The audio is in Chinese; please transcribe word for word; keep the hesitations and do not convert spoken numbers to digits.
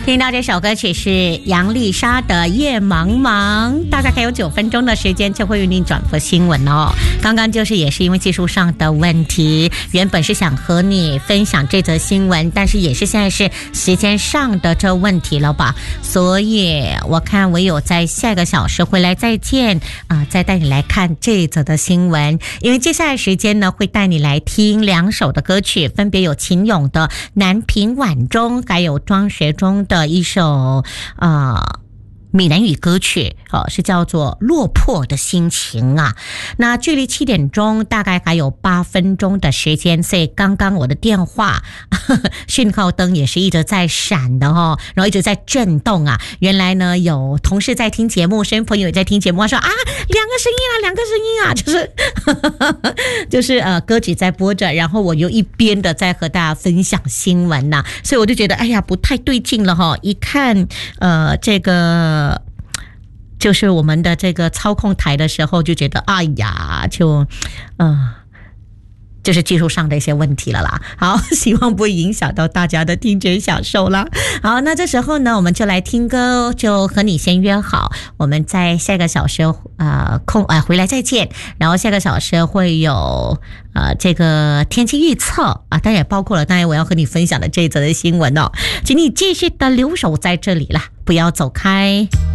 听到这首歌曲是杨丽莎的《夜茫茫》，大概还有九分钟的时间就会为您转播新闻哦。刚刚就是也是因为技术上的问题，原本是想和你分享这则新闻，但是也是现在是时间上的这问题了吧，所以我看唯有在下个小时回来再见啊、呃，再带你来看这则的新闻。因为接下来时间呢，会带你来听两首的歌曲，分别有秦勇的《南屏晚钟》，还有庄学忠的一首呃闽南语歌曲，哦，是叫做《落魄的心情》啊。那距离七点钟大概还有八分钟的时间，所以刚刚我的电话呵呵讯号灯也是一直在闪的哦，然后一直在震动啊。原来呢，有同事在听节目，身边朋友也在听节目，他说啊，两个声音啊，两个声音啊，就是呵呵就是呃歌曲在播着，然后我又一边的在和大家分享新闻呐、啊，所以我就觉得哎呀不太对劲了哈、哦。一看呃这个。就是我们的这个操控台的时候，就觉得哎呀，就呃就是技术上的一些问题了啦。好，希望不会影响到大家的听觉享受啦。好，那这时候呢，我们就来听歌，就和你先约好，我们在下个小时呃空呃回来再见。然后下个小时会有呃这个天气预测啊，当然也包括了当然我要和你分享的这一则的新闻哦，请你继续的留守在这里啦，不要走开。